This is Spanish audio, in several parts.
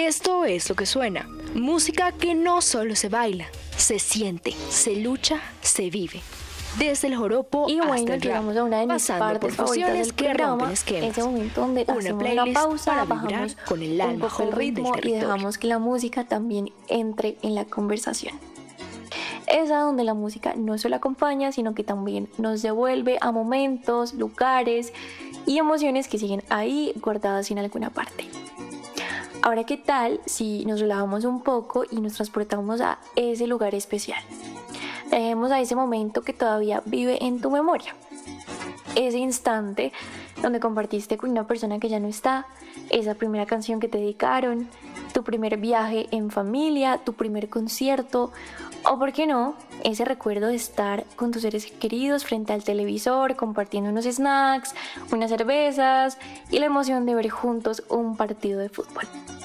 Esto es lo que suena. Música que no solo se baila, se siente, se lucha, se vive. Desde el joropo y hasta bueno, el llegamos rap, a una de mis pasando partes por favoritas del fusiones que rompen programa, esquemas. ese momento donde Una hacemos playlist una pausa, para vibrar bajamos con el un alma poco el joven del ritmo y territorio. dejamos que la música también entre en la conversación. Esa donde la música no solo acompaña, sino que también nos devuelve a momentos, lugares y emociones que siguen ahí guardadas en alguna parte. Ahora, ¿qué tal si nos relajamos un poco y nos transportamos a ese lugar especial? Dejemos a ese momento que todavía vive en tu memoria. Ese instante donde compartiste con una persona que ya no está, esa primera canción que te dedicaron, tu primer viaje en familia, tu primer concierto, o por qué no, ese recuerdo de estar con tus seres queridos frente al televisor, compartiendo unos snacks, unas cervezas y la emoción de ver juntos un partido de fútbol.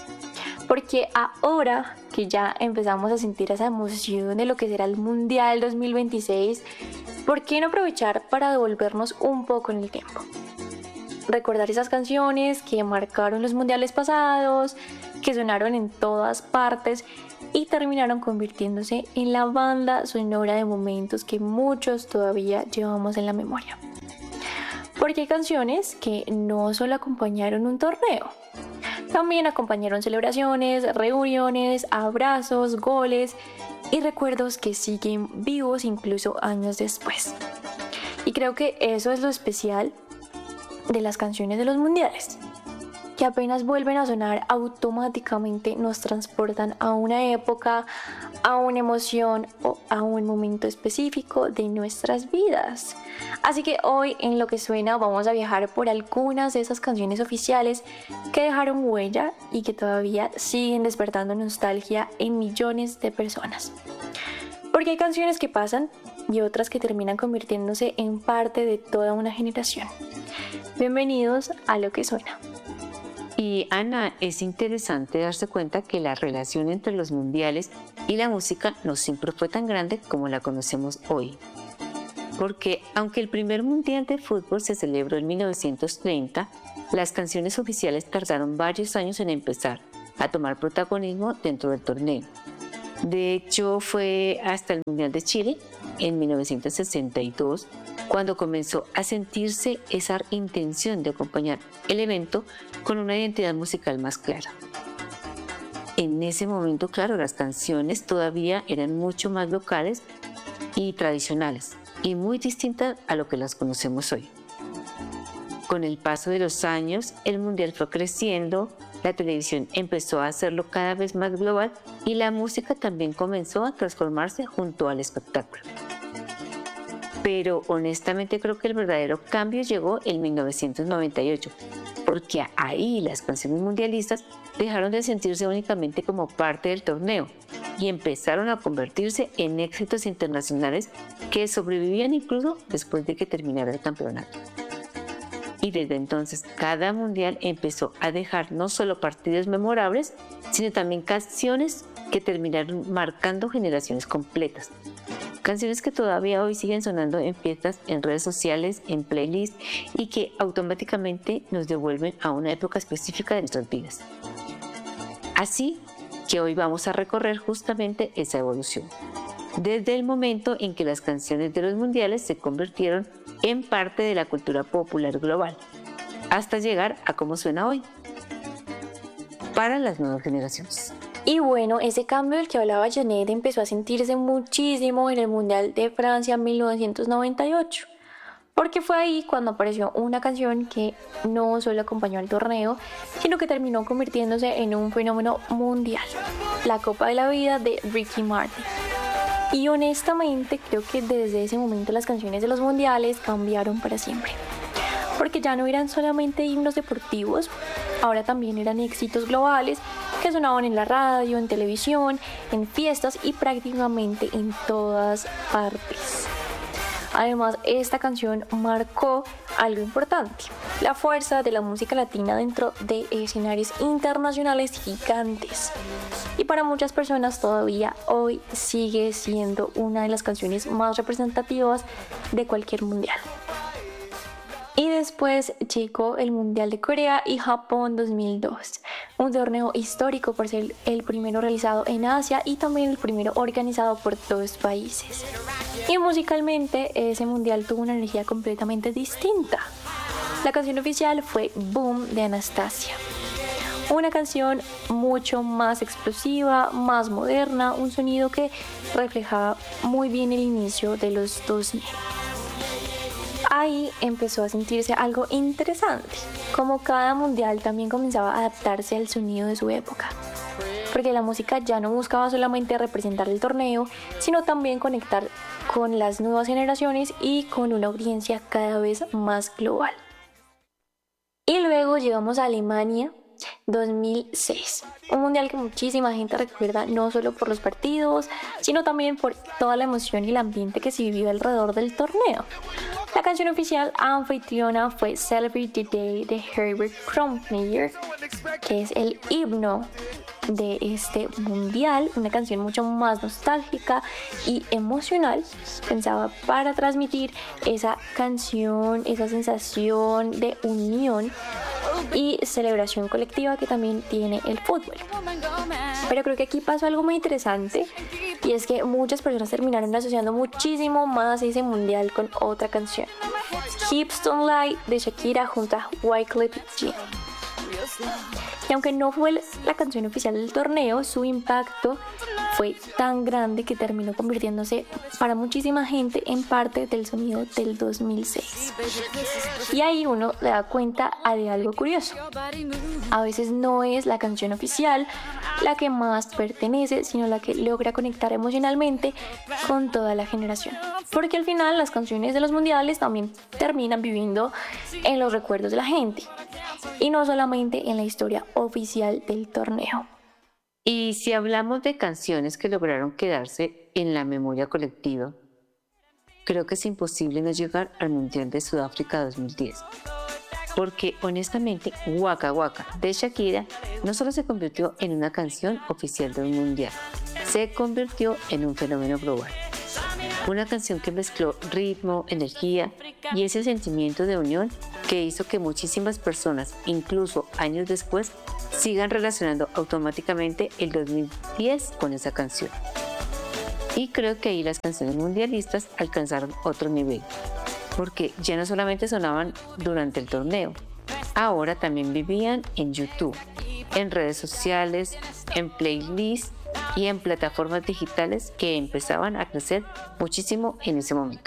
Porque ahora que ya empezamos a sentir esa emoción de lo que será el Mundial 2026, ¿por qué no aprovechar para devolvernos un poco en el tiempo? Recordar esas canciones que marcaron los mundiales pasados, que sonaron en todas partes y terminaron convirtiéndose en la banda sonora de momentos que muchos todavía llevamos en la memoria. Porque hay canciones que no solo acompañaron un torneo, también acompañaron celebraciones, reuniones, abrazos, goles y recuerdos que siguen vivos incluso años después. Y creo que eso es lo especial de las canciones de los mundiales, que apenas vuelven a sonar automáticamente nos transportan a una época, a una emoción o a un momento específico de nuestras vidas. Así que hoy en Lo que Suena vamos a viajar por algunas de esas canciones oficiales que dejaron huella y que todavía siguen despertando nostalgia en millones de personas. Porque hay canciones que pasan y otras que terminan convirtiéndose en parte de toda una generación. Bienvenidos a Lo que Suena. Y Ana, es interesante darse cuenta que la relación entre los mundiales y la música no siempre fue tan grande como la conocemos hoy. Porque aunque el primer mundial de fútbol se celebró en 1930, las canciones oficiales tardaron varios años en empezar a tomar protagonismo dentro del torneo. De hecho, fue hasta el Mundial de Chile, en 1962, cuando comenzó a sentirse esa intención de acompañar el evento con una identidad musical más clara. En ese momento, claro, las canciones todavía eran mucho más locales y tradicionales, y muy distintas a lo que las conocemos hoy. Con el paso de los años, el Mundial fue creciendo, la televisión empezó a hacerlo cada vez más global y la música también comenzó a transformarse junto al espectáculo. Pero honestamente creo que el verdadero cambio llegó en 1998, porque ahí las canciones mundialistas dejaron de sentirse únicamente como parte del torneo y empezaron a convertirse en éxitos internacionales que sobrevivían incluso después de que terminara el campeonato. Y desde entonces cada mundial empezó a dejar no solo partidos memorables, sino también canciones que terminaron marcando generaciones completas. Canciones que todavía hoy siguen sonando en fiestas, en redes sociales, en playlists y que automáticamente nos devuelven a una época específica de nuestras vidas. Así que hoy vamos a recorrer justamente esa evolución. Desde el momento en que las canciones de los mundiales se convirtieron en parte de la cultura popular global, hasta llegar a cómo suena hoy, para las nuevas generaciones. Y bueno, ese cambio del que hablaba Janet empezó a sentirse muchísimo en el Mundial de Francia 1998, porque fue ahí cuando apareció una canción que no solo acompañó al torneo, sino que terminó convirtiéndose en un fenómeno mundial, la Copa de la Vida de Ricky Martin. Y honestamente creo que desde ese momento las canciones de los mundiales cambiaron para siempre, porque ya no eran solamente himnos deportivos, ahora también eran éxitos globales que sonaban en la radio, en televisión, en fiestas y prácticamente en todas partes. Además, esta canción marcó algo importante, la fuerza de la música latina dentro de escenarios internacionales gigantes. Y para muchas personas todavía hoy sigue siendo una de las canciones más representativas de cualquier mundial. Y después llegó el Mundial de Corea y Japón 2002, un torneo histórico por ser el primero realizado en Asia y también el primero organizado por 2 países. Y musicalmente ese mundial tuvo una energía completamente distinta. La canción oficial fue Boom de Anastasia. Una canción mucho más explosiva, más moderna, un sonido que reflejaba muy bien el inicio de los 2000. Ahí empezó a sentirse algo interesante, como cada mundial también comenzaba a adaptarse al sonido de su época, porque la música ya no buscaba solamente representar el torneo, sino también conectar con las nuevas generaciones y con una audiencia cada vez más global. Y luego llegamos a Alemania 2006, un mundial que muchísima gente recuerda no solo por los partidos, sino también por toda la emoción y el ambiente que se vivió alrededor del torneo. La canción oficial anfitriona fue Celebrate the Day de Herbert Grönemeyer, que es el himno de este mundial, una canción mucho más nostálgica y emocional, pensada para transmitir esa canción, esa sensación de unión y celebración colectiva que también tiene el fútbol. Pero creo que aquí pasó algo muy interesante, y es que muchas personas terminaron asociando muchísimo más ese mundial con otra canción, Hips Don't Lie de Shakira junto a Wyclef Jean. Y aunque no fue la canción oficial del torneo, su impacto fue tan grande que terminó convirtiéndose para muchísima gente en parte del sonido del 2006. Y ahí uno se da cuenta de algo curioso. A veces no es la canción oficial la que más pertenece, sino la que logra conectar emocionalmente con toda la generación. Porque al final las canciones de los mundiales también terminan viviendo en los recuerdos de la gente, y no solamente en la historia oficial del torneo. Y si hablamos de canciones que lograron quedarse en la memoria colectiva, creo que es imposible no llegar al Mundial de Sudáfrica 2010. Porque honestamente, Waka Waka de Shakira no solo se convirtió en una canción oficial de un mundial, se convirtió en un fenómeno global. Una canción que mezcló ritmo, energía y ese sentimiento de unión que hizo que muchísimas personas, incluso años después, sigan relacionando automáticamente el 2010 con esa canción. Y creo que ahí las canciones mundialistas alcanzaron otro nivel, porque ya no solamente sonaban durante el torneo, ahora también vivían en YouTube, en redes sociales, en playlists y en plataformas digitales que empezaban a crecer muchísimo en ese momento.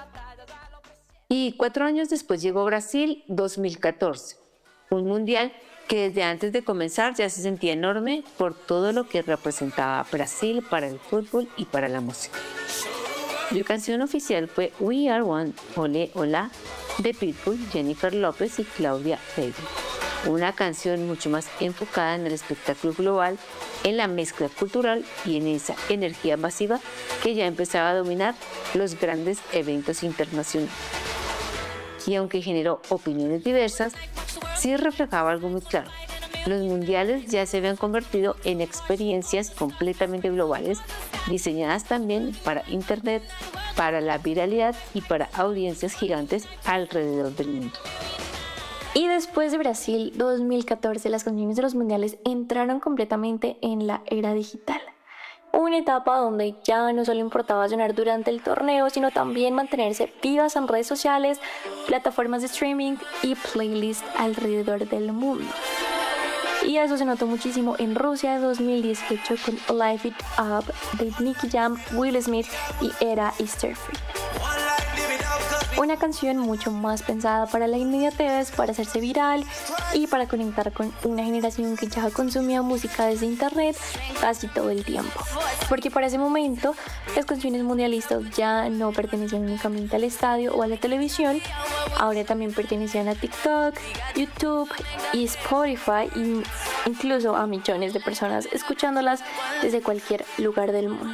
Y 4 años después llegó Brasil 2014, un mundial que desde antes de comenzar ya se sentía enorme por todo lo que representaba Brasil para el fútbol y para la música. La canción oficial fue We Are One, Olé Olá, de Pitbull, Jennifer López y Claudia Baby. Una canción mucho más enfocada en el espectáculo global, en la mezcla cultural y en esa energía masiva que ya empezaba a dominar los grandes eventos internacionales. Y aunque generó opiniones diversas, sí reflejaba algo muy claro. Los mundiales ya se habían convertido en experiencias completamente globales, diseñadas también para Internet, para la viralidad y para audiencias gigantes alrededor del mundo. Y después de Brasil 2014, las canciones de los mundiales entraron completamente en la era digital. Una etapa donde ya no solo importaba sonar durante el torneo, sino también mantenerse vivas en redes sociales, plataformas de streaming y playlists alrededor del mundo. Y eso se notó muchísimo en Rusia de 2018 con Live It Up de Nicky Jam, Will Smith y Era Easterfield. Una canción mucho más pensada para la inmediatez, para hacerse viral y para conectar con una generación que ya consumía música desde internet casi todo el tiempo. Porque para ese momento las canciones mundialistas ya no pertenecían únicamente al estadio o a la televisión, ahora también pertenecían a TikTok, YouTube y Spotify, e incluso a millones de personas escuchándolas desde cualquier lugar del mundo.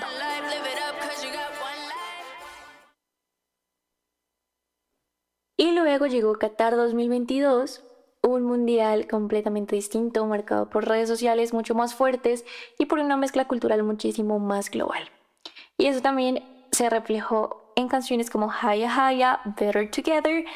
Y luego llegó Qatar 2022, un mundial completamente distinto, marcado por redes sociales mucho más fuertes y por una mezcla cultural muchísimo más global. Y eso también se reflejó en canciones como Haya Haya, Better Together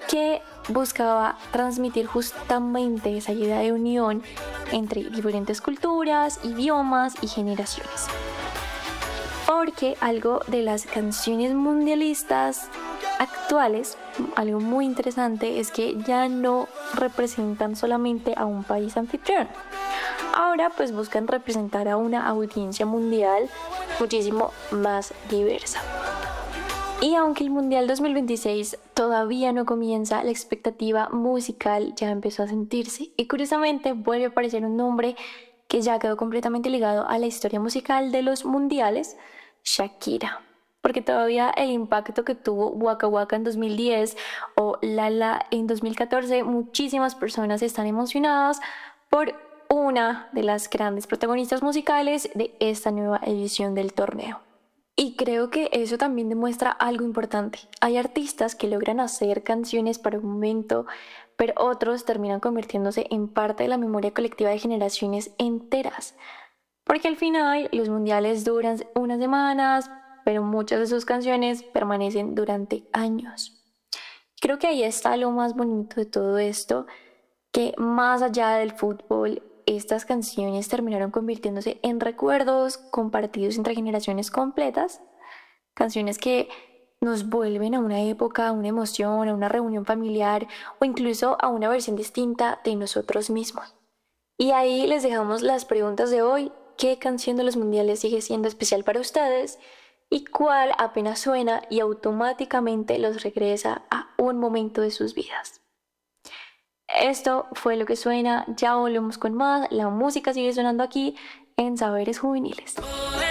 que buscaba transmitir justamente esa idea de unión entre diferentes culturas, idiomas y generaciones. Porque algo de las canciones mundialistas actuales, algo muy interesante, es que ya no representan solamente a un país anfitrión. Ahora pues buscan representar a una audiencia mundial muchísimo más diversa. Y aunque el Mundial 2026 todavía no comienza, la expectativa musical ya empezó a sentirse. Y curiosamente vuelve a aparecer un nombre que ya quedó completamente ligado a la historia musical de los mundiales, Shakira. Porque todavía el impacto que tuvo Waka Waka en 2010 o Lala en 2014, muchísimas personas están emocionadas por una de las grandes protagonistas musicales de esta nueva edición del torneo. Y creo que eso también demuestra algo importante. Hay artistas que logran hacer canciones para un momento, pero otros terminan convirtiéndose en parte de la memoria colectiva de generaciones enteras. Porque al final los mundiales duran unas semanas, pero muchas de sus canciones permanecen durante años. Creo que ahí está lo más bonito de todo esto, que más allá del fútbol, estas canciones terminaron convirtiéndose en recuerdos compartidos entre generaciones completas, canciones que nos vuelven a una época, a una emoción, a una reunión familiar o incluso a una versión distinta de nosotros mismos. Y ahí les dejamos las preguntas de hoy. ¿Qué canción de los mundiales sigue siendo especial para ustedes? ¿Y cuál apenas suena y automáticamente los regresa a un momento de sus vidas? Esto fue Lo que Suena, ya volvemos con más. La música sigue sonando aquí en Saberes Juveniles.